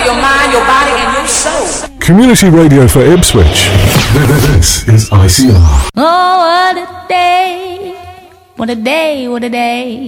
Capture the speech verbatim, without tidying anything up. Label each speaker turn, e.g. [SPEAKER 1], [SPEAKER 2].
[SPEAKER 1] your mind, your body, and your soul.
[SPEAKER 2] Community radio for Ipswich. This is I C R.
[SPEAKER 3] Oh, what a day. What a day, what a day.